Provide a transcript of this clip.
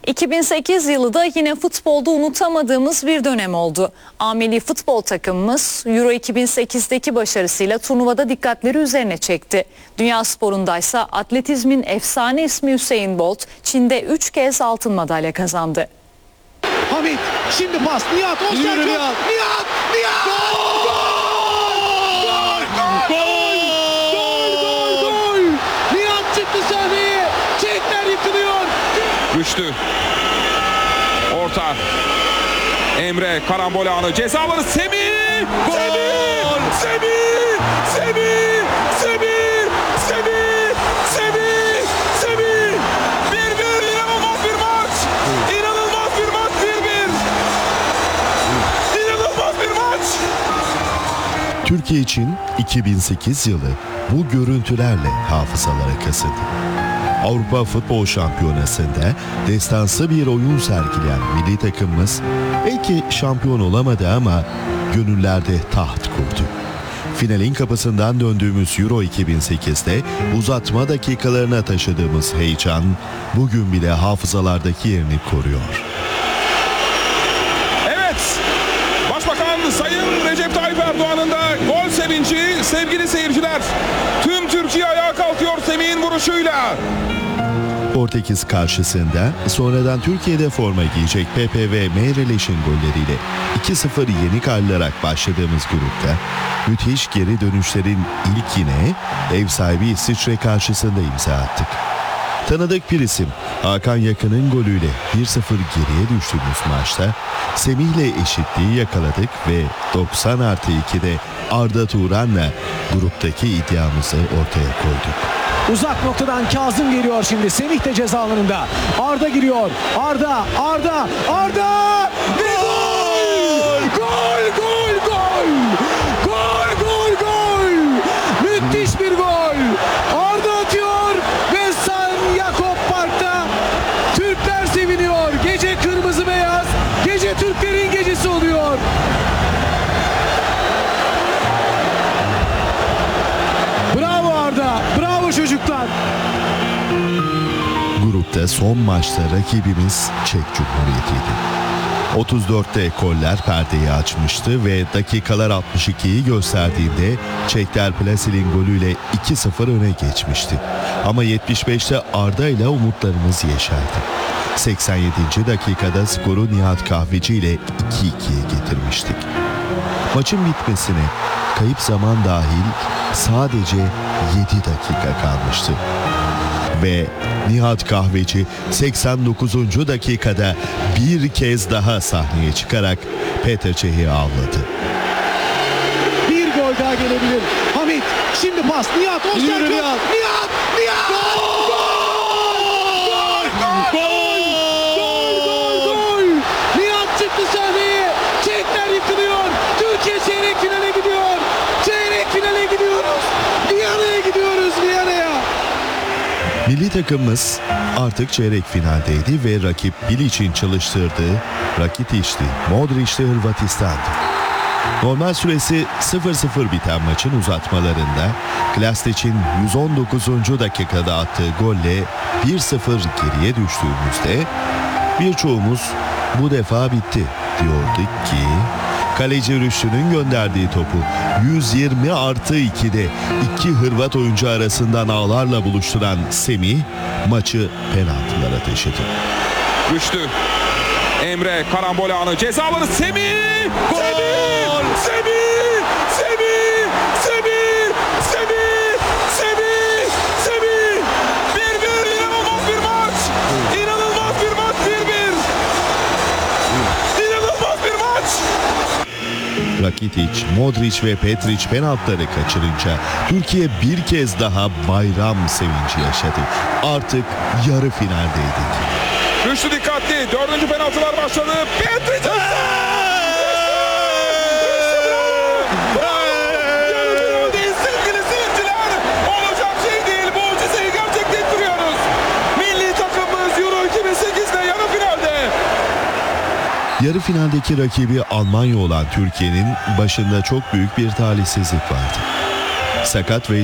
2008 yılı da yine futbolda unutamadığımız bir dönem oldu. A-Milli futbol takımımız Euro 2008'deki başarısıyla turnuvada dikkatleri üzerine çekti. Dünya sporundaysa atletizmin efsane ismi Usain Bolt Çin'de 3 kez altın madalya kazandı. Hamit şimdi pas Nihat Öztürk. Nihat! Gol! Nihat çıktı sahneye. Çekler yıkılıyor. Güçlü. Orta. Emre karambol anı. Ceza alanı Semih! Gol! Semih! 1-1 inanılmaz bir maç! İnanılmaz bir maç 1-1! İnanılmaz bir maç! Türkiye için 2008 yılı bu görüntülerle hafızalara kazındı. Avrupa Futbol Şampiyonası'nda destansı bir oyun sergileyen milli takımımız belki şampiyon olamadı ama gönüllerde taht kurdu. Finalin kapısından döndüğümüz Euro 2008'de uzatma dakikalarına taşıdığımız heyecan bugün bile hafızalardaki yerini koruyor. Evet, Başbakan Sayın Recep Tayyip Erdoğan'ın da gol sevinci sevgili seyirciler. Tüm Türkiye ayağa kalkıyor Semih'in vuruşuyla. Portekiz karşısında sonradan Türkiye'de forma giyecek Pepe ve Meireles'in golleriyle 2-0 yenik ayrılarak başladığımız grupta müthiş geri dönüşlerin ilkine ev sahibi İsviçre karşısında imza attık. Tanıdık bir isim Hakan Yakın'ın golüyle 1-0 geriye düştüğümüz maçta Semih'le eşitliği yakaladık ve 90+2'de Arda Turan'la gruptaki iddiamızı ortaya koyduk. Uzak noktadan Kazım geliyor şimdi. Semih de ceza alanında. Arda giriyor. Arda! Ve gol! Müthiş bir gol! Arda atıyor ve San Jakob Park'ta Türkler seviniyor. Gece kırmızı beyaz, gece Türklerin gecesi oluyor. Bravo Arda, bravo çocuklar. Grupta son maçta rakibimiz Çek Cumhuriyeti'ydi. 34'te koller perdeyi açmıştı ve dakikalar 62'yi gösterdiğinde Çekler Plasil'in golüyle 2-0 öne geçmişti. Ama 75'te Arda ile umutlarımız yeşerdi. 87. dakikada skoru Nihat Kahveci ile 2-2'ye getirmiştik. Maçın bitmesine kayıp zaman dahil sadece 7 dakika kalmıştı. Ve Nihat Kahveci 89. dakikada bir kez daha sahneye çıkarak Petr Cech'i avladı. Bir gol daha gelebilir. Hamit şimdi pas Nihat Öztürk. Nihat! Gol! Nihat çıktı sahneye. Çekler yıkılıyor. Türkiye çeyrek finale gidiyor. Çeyrek finale gidiyoruz. Viyana'ya gidiyoruz, Viyana'ya. Milli takımımız artık çeyrek finaldeydi ve rakip Bilic'in çalıştırdığı Rakitic'ti, Modric'ti Hırvatistan'dı. Normal süresi 0-0 biten maçın uzatmalarında Klastic'in 119. dakikada attığı golle 1-0 geriye düştüğümüzde birçoğumuz bu defa bitti diyorduk ki kaleci Rüştü'nün gönderdiği topu 120+2'de iki Hırvat oyuncu arasından ağlarla buluşturan Semih maçı penaltılara taşıdı. Güçlü. Emre karambol anı. Ceza alanı Semih! Gol! Semih! 1-1 inanılmaz bir maç! İnanılmaz bir maç 1-1! İnanılmaz bir maç! Rakitic, Modric ve Petric penaltıları kaçırınca Türkiye bir kez daha bayram sevinci yaşadı. Artık yarı finaldeydik. Güçlü dikkatli. 4. penaltılar başladı. Petric! Sevgili seyirciler, olacak şey değil. Mucizeyi gerçekleştiriyoruz. Milli takımımız Euro 2008'de yarı finalde. Yarı finaldeki rakibi Almanya olan Türkiye'nin başında çok büyük bir talihsizlik vardı. Sakat ve